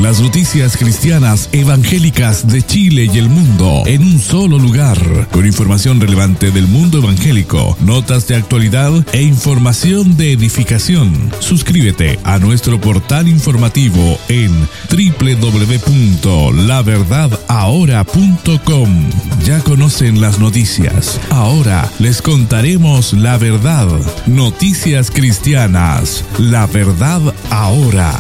Las noticias cristianas evangélicas de Chile y el mundo en un solo lugar, con información relevante del mundo evangélico, notas de actualidad e información de edificación. Suscríbete a nuestro portal informativo en www.laverdadahora.com. Ya conocen las noticias. Ahora les contaremos la verdad. Noticias cristianas. La verdad ahora.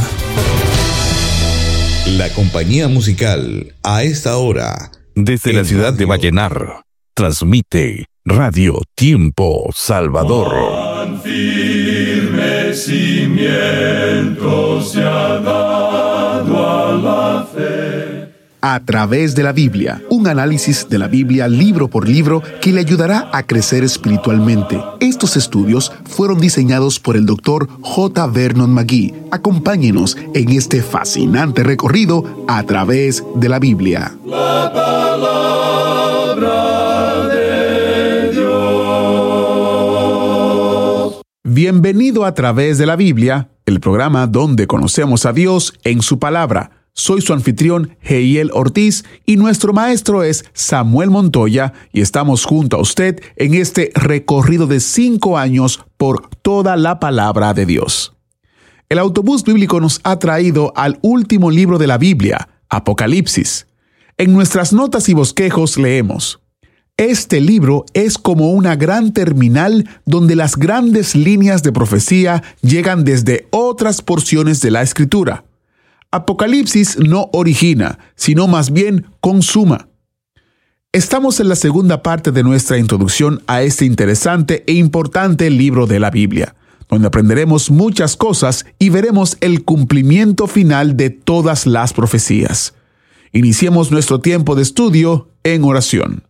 La compañía musical a esta hora. Desde la ciudad de Vallenar, transmite Radio Tiempo Salvador. Cuán firme cimiento se ha dado a la fe. A través de la Biblia, un análisis de la Biblia libro por libro que le ayudará a crecer espiritualmente. Estos estudios fueron diseñados por el Dr. J. Vernon McGee. Acompáñenos en este fascinante recorrido a través de la Biblia. La palabra de Dios. Bienvenido a Través de la Biblia, el programa donde conocemos a Dios en su palabra. Soy su anfitrión, Heiel Ortiz, y nuestro maestro es Samuel Montoya, y estamos junto a usted en este recorrido de 5 años por toda la palabra de Dios. El autobús bíblico nos ha traído al último libro de la Biblia, Apocalipsis. En nuestras notas y bosquejos leemos: este libro es como una gran terminal donde las grandes líneas de profecía llegan desde otras porciones de la Escritura. Apocalipsis no origina, sino más bien consuma. Estamos en la segunda parte de nuestra introducción a este interesante e importante libro de la Biblia, donde aprenderemos muchas cosas y veremos el cumplimiento final de todas las profecías. Iniciemos nuestro tiempo de estudio en oración.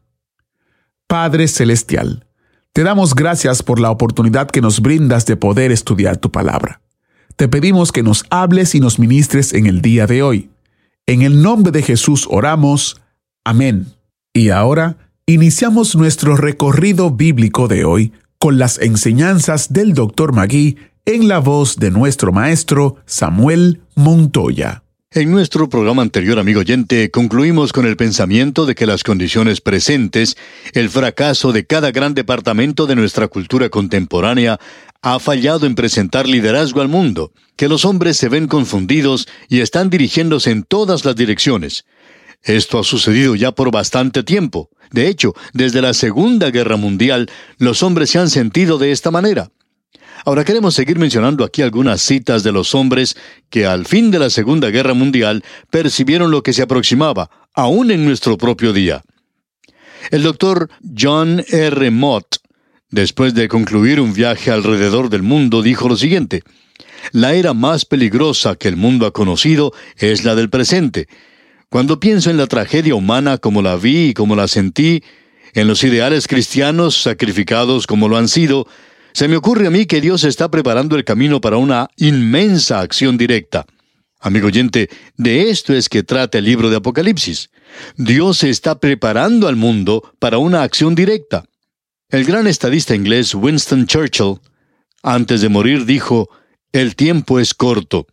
Padre Celestial, te damos gracias por la oportunidad que nos brindas de poder estudiar tu palabra. Te pedimos que nos hables y nos ministres en el día de hoy. En el nombre de Jesús oramos. Amén. Y ahora iniciamos nuestro recorrido bíblico de hoy con las enseñanzas del Dr. McGee en la voz de nuestro maestro Samuel Montoya. En nuestro programa anterior, amigo oyente, concluimos con el pensamiento de que las condiciones presentes, el fracaso de cada gran departamento de nuestra cultura contemporánea, ha fallado en presentar liderazgo al mundo, que los hombres se ven confundidos y están dirigiéndose en todas las direcciones. Esto ha sucedido ya por bastante tiempo. De hecho, desde la Segunda Guerra Mundial, los hombres se han sentido de esta manera. Ahora queremos seguir mencionando aquí algunas citas de los hombres que al fin de la Segunda Guerra Mundial percibieron lo que se aproximaba, aún en nuestro propio día. El doctor John R. Mott, después de concluir un viaje alrededor del mundo, dijo lo siguiente: la era más peligrosa que el mundo ha conocido es la del presente. Cuando pienso en la tragedia humana como la vi y como la sentí, en los ideales cristianos sacrificados como lo han sido, se me ocurre a mí que Dios está preparando el camino para una inmensa acción directa. Amigo oyente, de esto es que trata el libro de Apocalipsis. Dios está preparando al mundo para una acción directa. El gran estadista inglés Winston Churchill, antes de morir, dijo: «El tiempo es corto».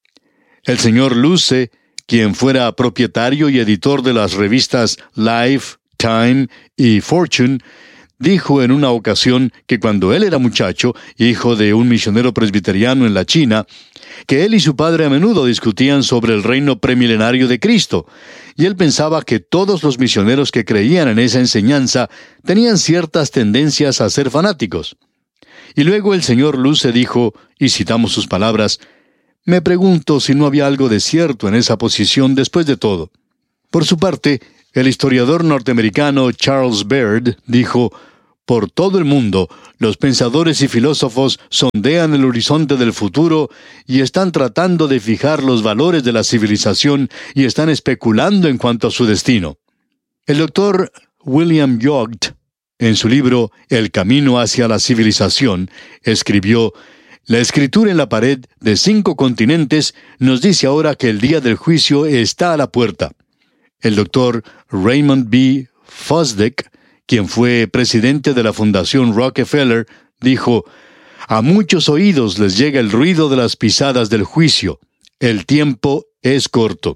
El señor Luce, quien fuera propietario y editor de las revistas Life, Time y Fortune, dijo en una ocasión que cuando él era muchacho, hijo de un misionero presbiteriano en la China, que él y su padre a menudo discutían sobre el reino premilenario de Cristo, y él pensaba que todos los misioneros que creían en esa enseñanza tenían ciertas tendencias a ser fanáticos. Y luego el señor Luce dijo, y citamos sus palabras: «Me pregunto si no había algo de cierto en esa posición después de todo». Por su parte, el historiador norteamericano Charles Baird dijo: «Por todo el mundo, los pensadores y filósofos sondean el horizonte del futuro y están tratando de fijar los valores de la civilización y están especulando en cuanto a su destino». El doctor William Yost, en su libro El camino hacia la civilización, escribió: «La escritura en la pared de 5 continentes nos dice ahora que el día del juicio está a la puerta». El doctor Raymond B. Fosdick, quien fue presidente de la Fundación Rockefeller, dijo: «A muchos oídos les llega el ruido de las pisadas del juicio. El tiempo es corto.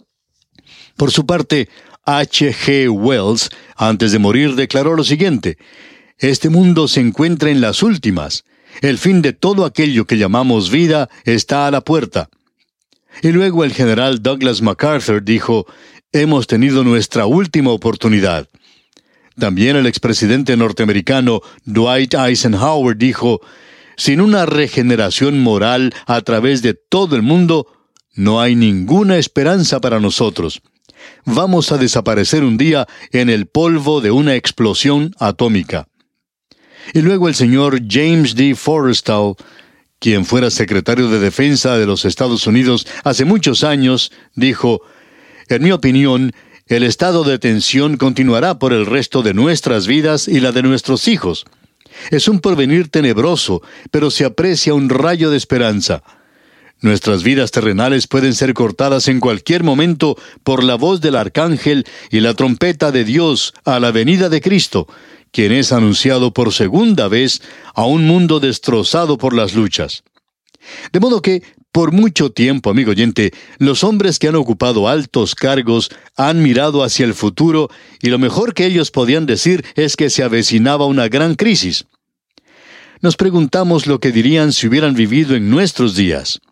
Por su parte, H.G. Wells, antes de morir, declaró lo siguiente: este mundo se encuentra en las últimas. El fin de todo aquello que llamamos vida está a la puerta. Y luego el general Douglas MacArthur dijo: hemos tenido nuestra última oportunidad. También el expresidente norteamericano Dwight Eisenhower dijo: sin una regeneración moral a través de todo el mundo, no hay ninguna esperanza para nosotros. Vamos a desaparecer un día en el polvo de una explosión atómica. Y luego el señor James D. Forrestal, quien fuera secretario de Defensa de los Estados Unidos hace muchos años, dijo: en mi opinión, el estado de tensión continuará por el resto de nuestras vidas y la de nuestros hijos. Es un porvenir tenebroso, pero se aprecia un rayo de esperanza. Nuestras vidas terrenales pueden ser cortadas en cualquier momento por la voz del arcángel y la trompeta de Dios a la venida de Cristo, quien es anunciado por segunda vez a un mundo destrozado por las luchas. De modo que, por mucho tiempo, amigo oyente, los hombres que han ocupado altos cargos han mirado hacia el futuro y lo mejor que ellos podían decir es que se avecinaba una gran crisis. Nos preguntamos lo que dirían si hubieran vivido en nuestros días.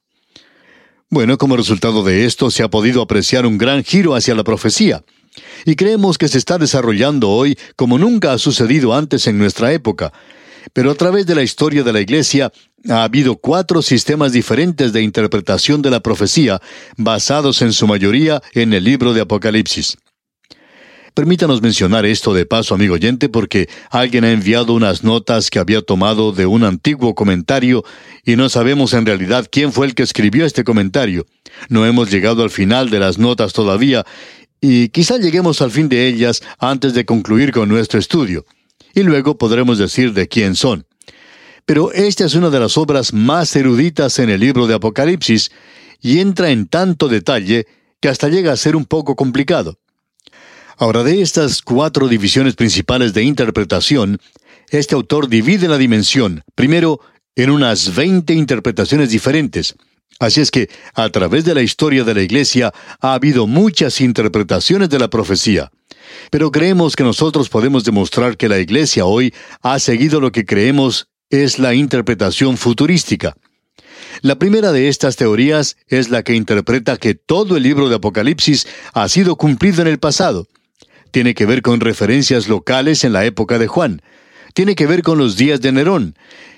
Bueno, como resultado de esto se ha podido apreciar un gran giro hacia la profecía, y creemos que se está desarrollando hoy como nunca ha sucedido antes en nuestra época. Pero a través de la historia de la Iglesia ha habido 4 sistemas diferentes de interpretación de la profecía, basados en su mayoría en el libro de Apocalipsis. Permítanos mencionar esto de paso, amigo oyente, porque alguien ha enviado unas notas que había tomado de un antiguo comentario y no sabemos en realidad quién fue el que escribió este comentario. No hemos llegado al final de las notas todavía y quizá lleguemos al fin de ellas antes de concluir con nuestro estudio. Y luego podremos decir de quién son. Pero esta es una de las obras más eruditas en el libro de Apocalipsis y entra en tanto detalle que hasta llega a ser un poco complicado. Ahora, de estas 4 divisiones principales de interpretación, este autor divide la dimensión, primero, en unas 20 interpretaciones diferentes. Así es que, a través de la historia de la Iglesia, ha habido muchas interpretaciones de la profecía. Pero creemos que nosotros podemos demostrar que la Iglesia hoy ha seguido lo que creemos es la interpretación futurística. La primera de estas teorías es la que interpreta que todo el libro de Apocalipsis ha sido cumplido en el pasado. Tiene que ver con referencias locales en la época de Juan. Tiene que ver con los días de Nerón.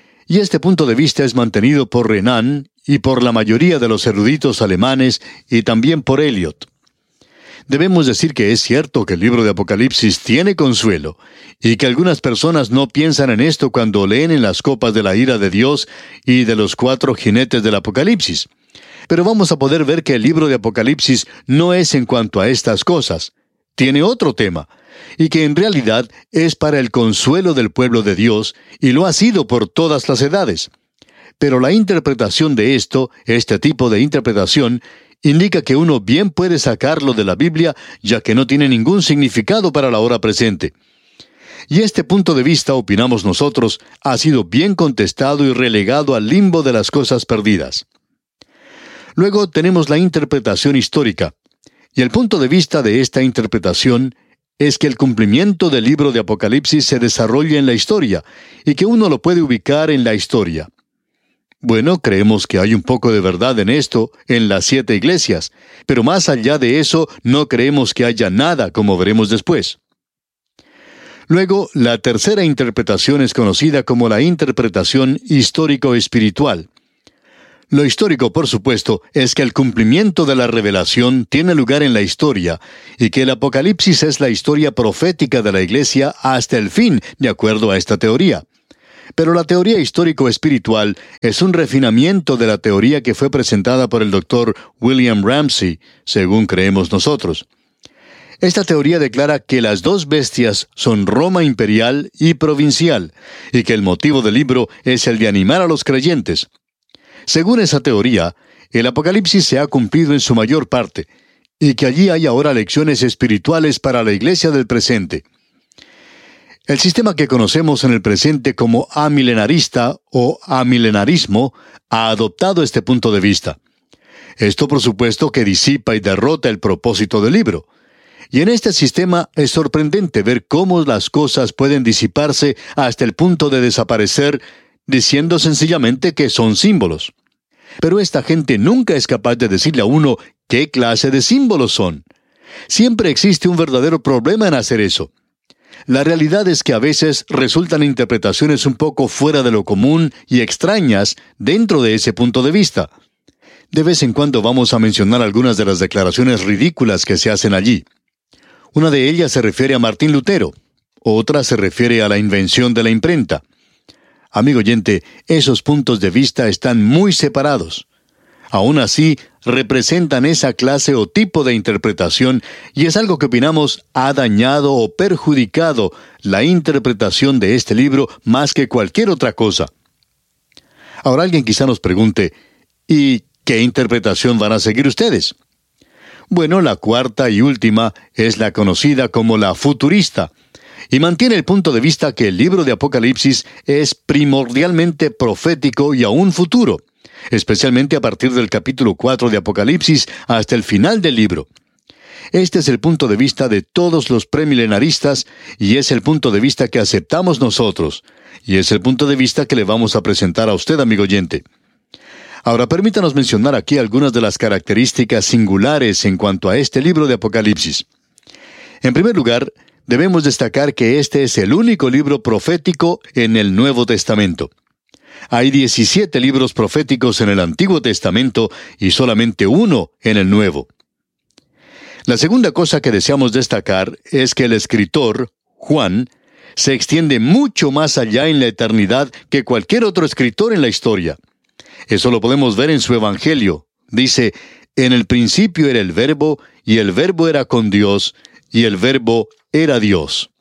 Y este punto de vista es mantenido por Renan y por la mayoría de los eruditos alemanes y también por Eliot. Debemos decir que es cierto que el libro de Apocalipsis tiene consuelo, y que algunas personas no piensan en esto cuando leen en las copas de la ira de Dios y de los 4 jinetes del Apocalipsis. Pero vamos a poder ver que el libro de Apocalipsis no es en cuanto a estas cosas. Tiene otro tema, y que en realidad es para el consuelo del pueblo de Dios, y lo ha sido por todas las edades. Pero la interpretación de este tipo de interpretación, indica que uno bien puede sacarlo de la Biblia, ya que no tiene ningún significado para la hora presente. Y este punto de vista, opinamos nosotros, ha sido bien contestado y relegado al limbo de las cosas perdidas. Luego tenemos la interpretación histórica. Y el punto de vista de esta interpretación es que el cumplimiento del libro de Apocalipsis se desarrolla en la historia, y que uno lo puede ubicar en la historia. Bueno, creemos que hay un poco de verdad en esto, en las 7 iglesias, pero más allá de eso, no creemos que haya nada, como veremos después. Luego, la tercera interpretación es conocida como la interpretación histórico-espiritual. Lo histórico, por supuesto, es que el cumplimiento de la revelación tiene lugar en la historia, y que el Apocalipsis es la historia profética de la Iglesia hasta el fin, de acuerdo a esta teoría. Pero la teoría histórico-espiritual es un refinamiento de la teoría que fue presentada por el Dr. William Ramsey, según creemos nosotros. Esta teoría declara que las 2 bestias son Roma imperial y provincial, y que el motivo del libro es el de animar a los creyentes. Según esa teoría, el Apocalipsis se ha cumplido en su mayor parte, y que allí hay ahora lecciones espirituales para la iglesia del presente. El sistema que conocemos en el presente como amilenarista o amilenarismo ha adoptado este punto de vista. Esto, por supuesto, que disipa y derrota el propósito del libro. Y en este sistema es sorprendente ver cómo las cosas pueden disiparse hasta el punto de desaparecer, diciendo sencillamente que son símbolos. Pero esta gente nunca es capaz de decirle a uno qué clase de símbolos son. Siempre existe un verdadero problema en hacer eso. La realidad es que a veces resultan interpretaciones un poco fuera de lo común y extrañas dentro de ese punto de vista. De vez en cuando vamos a mencionar algunas de las declaraciones ridículas que se hacen allí. Una de ellas se refiere a Martín Lutero, otra se refiere a la invención de la imprenta. Amigo oyente, esos puntos de vista están muy separados. Aún así, representan esa clase o tipo de interpretación y es algo que opinamos ha dañado o perjudicado la interpretación de este libro más que cualquier otra cosa. Ahora alguien quizá nos pregunte, ¿y qué interpretación van a seguir ustedes? Bueno, la cuarta y última es la conocida como la futurista, y mantiene el punto de vista que el libro de Apocalipsis es primordialmente profético y aún futuro, especialmente a partir del capítulo 4 de Apocalipsis hasta el final del libro. Este es el punto de vista de todos los premilenaristas y es el punto de vista que aceptamos nosotros, y es el punto de vista que le vamos a presentar a usted, amigo oyente. Ahora, permítanos mencionar aquí algunas de las características singulares en cuanto a este libro de Apocalipsis. En primer lugar, debemos destacar que este es el único libro profético en el Nuevo Testamento. Hay 17 libros proféticos en el Antiguo Testamento y solamente uno en el Nuevo. La segunda cosa que deseamos destacar es que el escritor, Juan, se extiende mucho más allá en la eternidad que cualquier otro escritor en la historia. Eso lo podemos ver en su Evangelio. Dice, en el principio era el Verbo, y el Verbo era con Dios, y el Verbo era Dios.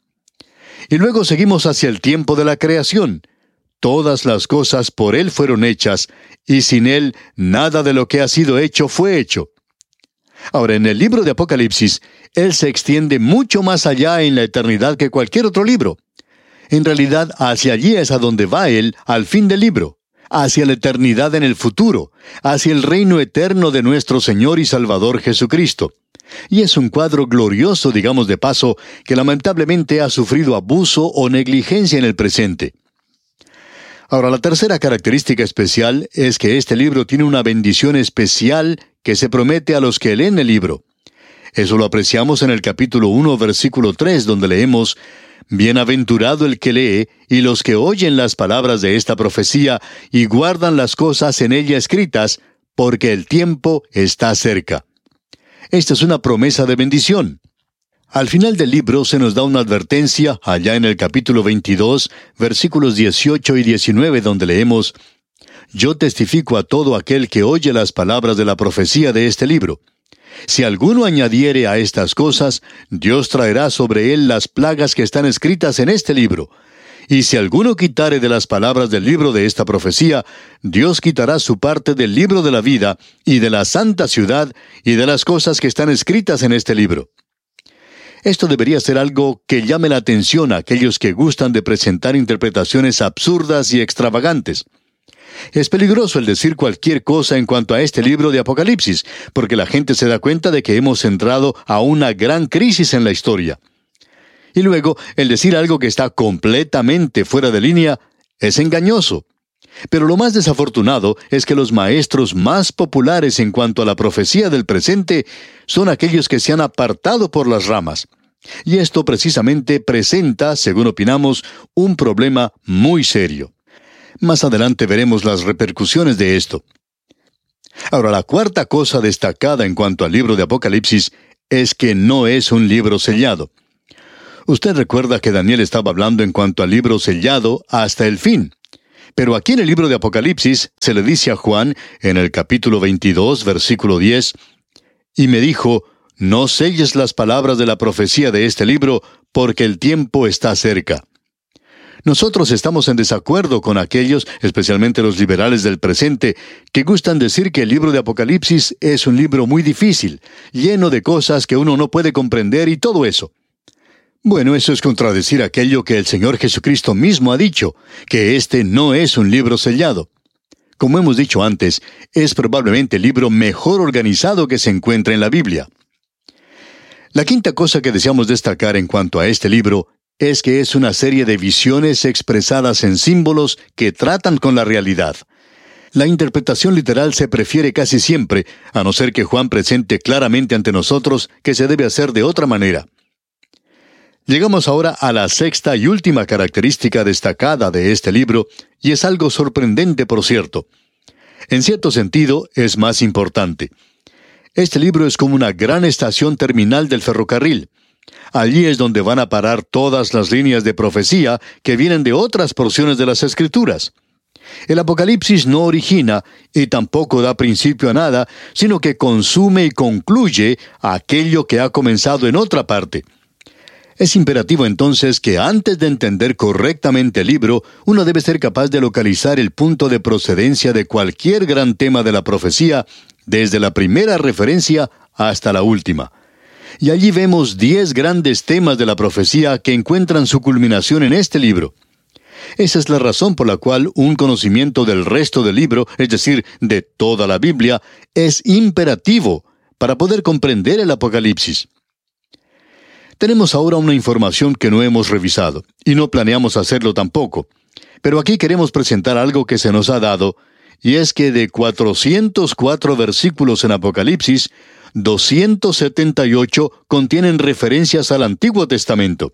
Y luego seguimos hacia el tiempo de la creación. Todas las cosas por Él fueron hechas, y sin Él nada de lo que ha sido hecho fue hecho. Ahora, en el libro de Apocalipsis, Él se extiende mucho más allá en la eternidad que cualquier otro libro. En realidad, hacia allí es a donde va Él al fin del libro, hacia la eternidad en el futuro, hacia el reino eterno de nuestro Señor y Salvador Jesucristo. Y es un cuadro glorioso, digamos de paso, que lamentablemente ha sufrido abuso o negligencia en el presente. Ahora, la tercera característica especial es que este libro tiene una bendición especial que se promete a los que leen el libro. Eso lo apreciamos en el capítulo 1, versículo 3, donde leemos, «Bienaventurado el que lee, y los que oyen las palabras de esta profecía, y guardan las cosas en ella escritas, porque el tiempo está cerca». Esta es una promesa de bendición. Al final del libro se nos da una advertencia, allá en el capítulo 22, versículos 18 y 19, donde leemos, «Yo testifico a todo aquel que oye las palabras de la profecía de este libro. Si alguno añadiere a estas cosas, Dios traerá sobre él las plagas que están escritas en este libro. Y si alguno quitare de las palabras del libro de esta profecía, Dios quitará su parte del libro de la vida, y de la santa ciudad, y de las cosas que están escritas en este libro». Esto debería ser algo que llame la atención a aquellos que gustan de presentar interpretaciones absurdas y extravagantes. Es peligroso el decir cualquier cosa en cuanto a este libro de Apocalipsis, porque la gente se da cuenta de que hemos entrado a una gran crisis en la historia. Y luego, el decir algo que está completamente fuera de línea es engañoso. Pero lo más desafortunado es que los maestros más populares en cuanto a la profecía del presente son aquellos que se han apartado por las ramas. Y esto precisamente presenta, según opinamos, un problema muy serio. Más adelante veremos las repercusiones de esto. Ahora, la cuarta cosa destacada en cuanto al libro de Apocalipsis es que no es un libro sellado. Usted recuerda que Daniel estaba hablando en cuanto al libro sellado hasta el fin. Pero aquí en el libro de Apocalipsis se le dice a Juan, en el capítulo 22, versículo 10, «Y me dijo, no selles las palabras de la profecía de este libro, porque el tiempo está cerca». Nosotros estamos en desacuerdo con aquellos, especialmente los liberales del presente, que gustan decir que el libro de Apocalipsis es un libro muy difícil, lleno de cosas que uno no puede comprender y todo eso. Bueno, eso es contradecir aquello que el Señor Jesucristo mismo ha dicho, que este no es un libro sellado. Como hemos dicho antes, es probablemente el libro mejor organizado que se encuentra en la Biblia. La quinta cosa que deseamos destacar en cuanto a este libro es que es una serie de visiones expresadas en símbolos que tratan con la realidad. La interpretación literal se prefiere casi siempre, a no ser que Juan presente claramente ante nosotros que se debe hacer de otra manera. Llegamos ahora a la sexta y última característica destacada de este libro, y es algo sorprendente, por cierto. En cierto sentido, es más importante. Este libro es como una gran estación terminal del ferrocarril. Allí es donde van a parar todas las líneas de profecía que vienen de otras porciones de las Escrituras. El Apocalipsis no origina y tampoco da principio a nada, sino que consume y concluye aquello que ha comenzado en otra parte. Es imperativo entonces que antes de entender correctamente el libro, uno debe ser capaz de localizar el punto de procedencia de cualquier gran tema de la profecía, desde la primera referencia hasta la última. Y allí vemos 10 grandes temas de la profecía que encuentran su culminación en este libro. Esa es la razón por la cual un conocimiento del resto del libro, es decir, de toda la Biblia, es imperativo para poder comprender el Apocalipsis. Tenemos ahora una información que no hemos revisado, y no planeamos hacerlo tampoco. Pero aquí queremos presentar algo que se nos ha dado, y es que de 404 versículos en Apocalipsis, 278 contienen referencias al Antiguo Testamento.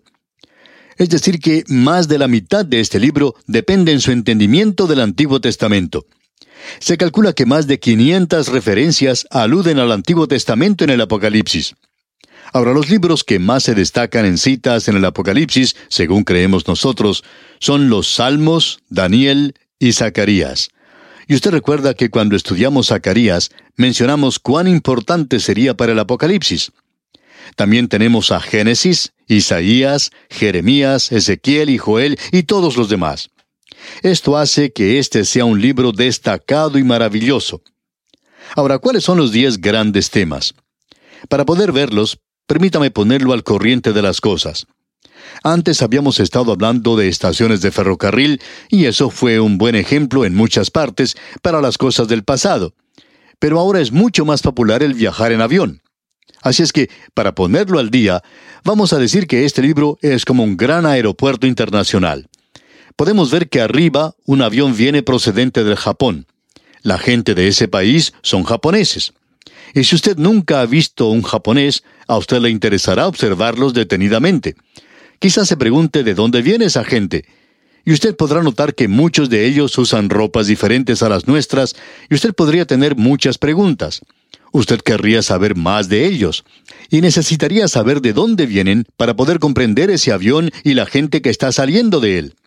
Es decir que más de la mitad de este libro depende en su entendimiento del Antiguo Testamento. Se calcula que más de 500 referencias aluden al Antiguo Testamento en el Apocalipsis. Ahora, los libros que más se destacan en citas en el Apocalipsis, según creemos nosotros, son los Salmos, Daniel y Zacarías. Y usted recuerda que cuando estudiamos Zacarías, mencionamos cuán importante sería para el Apocalipsis. También tenemos a Génesis, Isaías, Jeremías, Ezequiel y Joel y todos los demás. Esto hace que este sea un libro destacado y maravilloso. Ahora, ¿cuáles son los 10 grandes temas? Para poder verlos, permítame ponerlo al corriente de las cosas. Antes habíamos estado hablando de estaciones de ferrocarril, y eso fue un buen ejemplo en muchas partes para las cosas del pasado. Pero ahora es mucho más popular el viajar en avión. Así es que, para ponerlo al día, vamos a decir que este libro es como un gran aeropuerto internacional. Podemos ver que arriba un avión viene procedente del Japón. La gente de ese país son japoneses. Y si usted nunca ha visto un japonés, a usted le interesará observarlos detenidamente. Quizás se pregunte de dónde viene esa gente. Y usted podrá notar que muchos de ellos usan ropas diferentes a las nuestras, y usted podría tener muchas preguntas. Usted querría saber más de ellos, y necesitaría saber de dónde vienen para poder comprender ese avión y la gente que está saliendo de él.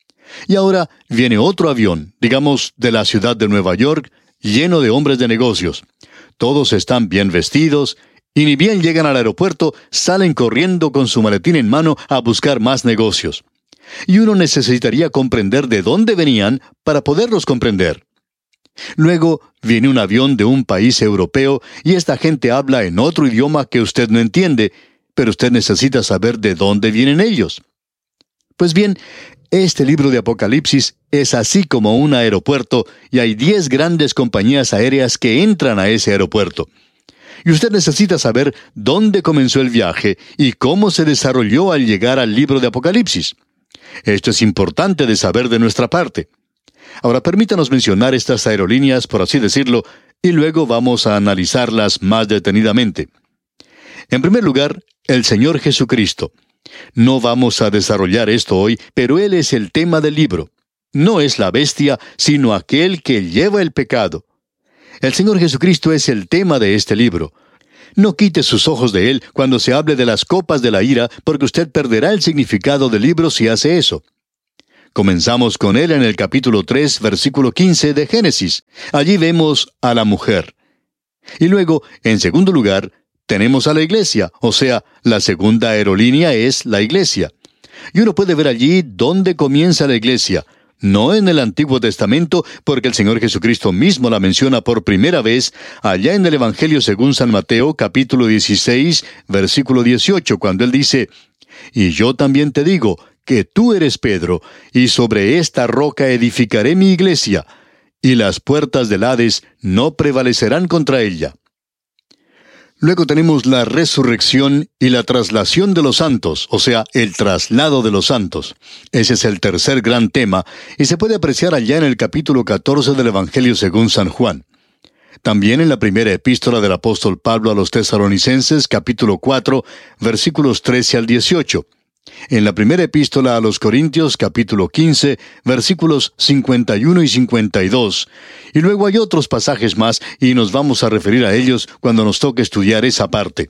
Y ahora viene otro avión, digamos de la ciudad de Nueva York, lleno de hombres de negocios. Todos están bien vestidos, y ni bien llegan al aeropuerto, salen corriendo con su maletín en mano a buscar más negocios. Y uno necesitaría comprender de dónde venían para poderlos comprender. Luego viene un avión de un país europeo y esta gente habla en otro idioma que usted no entiende, pero usted necesita saber de dónde vienen ellos. Pues bien, este libro de Apocalipsis es así como un aeropuerto y hay 10 grandes compañías aéreas que entran a ese aeropuerto. Y usted necesita saber dónde comenzó el viaje y cómo se desarrolló al llegar al libro de Apocalipsis. Esto es importante de saber de nuestra parte. Ahora permítanos mencionar estas aerolíneas, por así decirlo, y luego vamos a analizarlas más detenidamente. En primer lugar, el Señor Jesucristo. No vamos a desarrollar esto hoy, pero Él es el tema del libro. No es la bestia, sino aquel que lleva el pecado. El Señor Jesucristo es el tema de este libro. No quite sus ojos de Él cuando se hable de las copas de la ira, porque usted perderá el significado del libro si hace eso. Comenzamos con Él en el capítulo 3, versículo 15 de Génesis. Allí vemos a la mujer. Y luego, en segundo lugar, tenemos a la iglesia, o sea, la segunda aerolínea es la iglesia. Y uno puede ver allí dónde comienza la iglesia. No en el Antiguo Testamento, porque el Señor Jesucristo mismo la menciona por primera vez allá en el Evangelio según San Mateo, capítulo 16, versículo 18, cuando Él dice: «Y yo también te digo, que tú eres Pedro, y sobre esta roca edificaré mi iglesia, y las puertas del Hades no prevalecerán contra ella. Luego tenemos la resurrección y la traslación de los santos, o sea, el traslado de los santos. Ese es el tercer gran tema, y se puede apreciar allá en el capítulo 14 del Evangelio según San Juan. También en la primera epístola del apóstol Pablo a los Tesalonicenses, capítulo 4, versículos 13 al 18. En la primera epístola a los Corintios, capítulo 15, versículos 51 y 52. Y luego hay otros pasajes más, y nos vamos a referir a ellos cuando nos toque estudiar esa parte.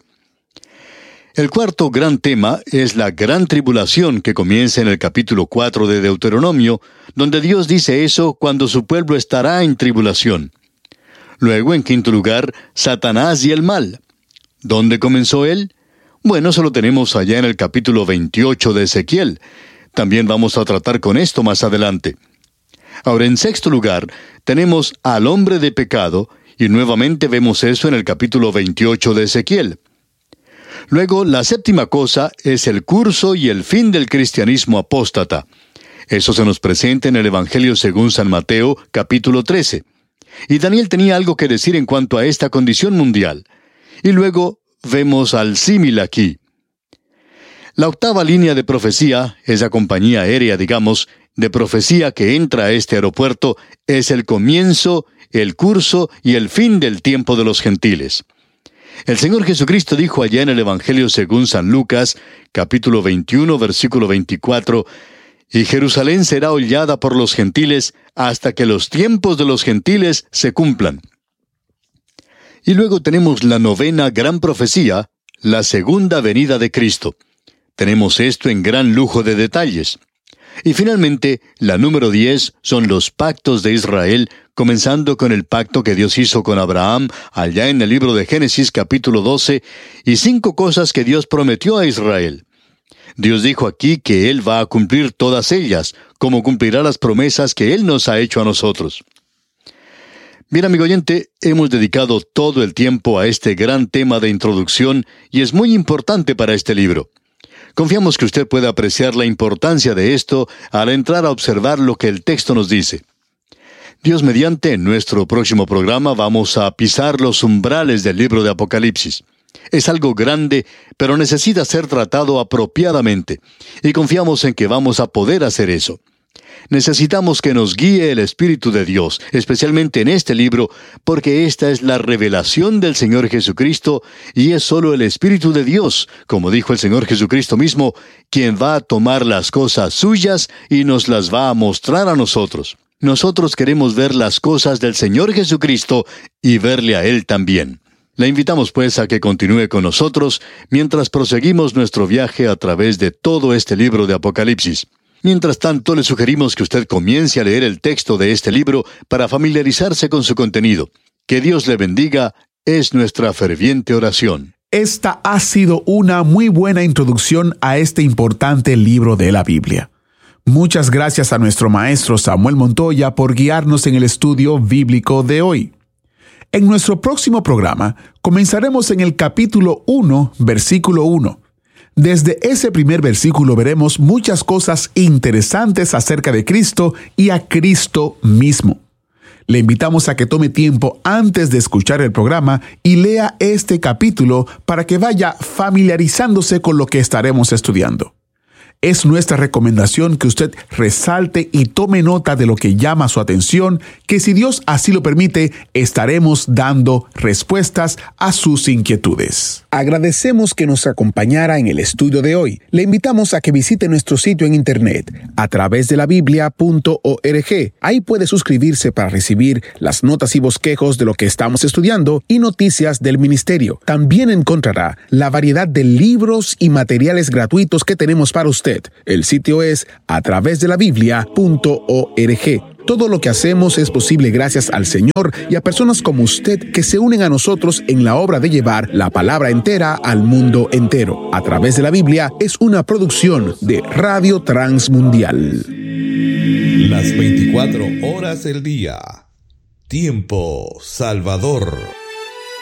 El cuarto gran tema es la gran tribulación que comienza en el capítulo 4 de Deuteronomio, donde Dios dice eso cuando su pueblo estará en tribulación. Luego, en quinto lugar, Satanás y el mal. ¿Dónde comenzó él? Bueno, eso lo tenemos allá en el capítulo 28 de Ezequiel. También vamos a tratar con esto más adelante. Ahora, en sexto lugar, tenemos al hombre de pecado, y nuevamente vemos eso en el capítulo 28 de Ezequiel. Luego, la séptima cosa es el curso y el fin del cristianismo apóstata. Eso se nos presenta en el Evangelio según San Mateo, capítulo 13. Y Daniel tenía algo que decir en cuanto a esta condición mundial. Y luego vemos al símil aquí. La octava línea de profecía, esa compañía aérea, digamos, de profecía que entra a este aeropuerto, es el comienzo, el curso y el fin del tiempo de los gentiles. El Señor Jesucristo dijo allá en el Evangelio según San Lucas, capítulo 21, versículo 24, «Y Jerusalén será hollada por los gentiles hasta que los tiempos de los gentiles se cumplan». Y luego tenemos la novena gran profecía, la segunda venida de Cristo. Tenemos esto en gran lujo de detalles. Y finalmente, la número 10 son los pactos de Israel, comenzando con el pacto que Dios hizo con Abraham, allá en el libro de Génesis capítulo 12, y 5 cosas que Dios prometió a Israel. Dios dijo aquí que Él va a cumplir todas ellas, como cumplirá las promesas que Él nos ha hecho a nosotros. Bien, amigo oyente, hemos dedicado todo el tiempo a este gran tema de introducción y es muy importante para este libro. Confiamos que usted pueda apreciar la importancia de esto al entrar a observar lo que el texto nos dice. Dios mediante, en nuestro próximo programa vamos a pisar los umbrales del libro de Apocalipsis. Es algo grande, pero necesita ser tratado apropiadamente, y confiamos en que vamos a poder hacer eso. Necesitamos que nos guíe el Espíritu de Dios, especialmente en este libro, porque esta es la revelación del Señor Jesucristo, y es solo el Espíritu de Dios, como dijo el Señor Jesucristo mismo, quien va a tomar las cosas suyas y nos las va a mostrar a nosotros. Nosotros queremos ver las cosas del Señor Jesucristo y verle a Él también. La invitamos pues a que continúe con nosotros mientras proseguimos nuestro viaje a través de todo este libro de Apocalipsis. Mientras tanto, le sugerimos que usted comience a leer el texto de este libro para familiarizarse con su contenido. Que Dios le bendiga, es nuestra ferviente oración. Esta ha sido una muy buena introducción a este importante libro de la Biblia. Muchas gracias a nuestro maestro Samuel Montoya por guiarnos en el estudio bíblico de hoy. En nuestro próximo programa, comenzaremos en el capítulo 1, versículo 1. Desde ese primer versículo veremos muchas cosas interesantes acerca de Cristo y a Cristo mismo. Le invitamos a que tome tiempo antes de escuchar el programa y lea este capítulo para que vaya familiarizándose con lo que estaremos estudiando. Es nuestra recomendación que usted resalte y tome nota de lo que llama su atención, que si Dios así lo permite, estaremos dando respuestas a sus inquietudes. Agradecemos que nos acompañara en el estudio de hoy. Le invitamos a que visite nuestro sitio en internet, a través de la Biblia.org. Ahí puede suscribirse para recibir las notas y bosquejos de lo que estamos estudiando y noticias del ministerio. También encontrará la variedad de libros y materiales gratuitos que tenemos para usted. El sitio es a través de la Biblia.org. Todo lo que hacemos es posible gracias al Señor y a personas como usted que se unen a nosotros en la obra de llevar la palabra entera al mundo entero. A través de la Biblia es una producción de Radio Transmundial. Las 24 horas del día. Tiempo Salvador.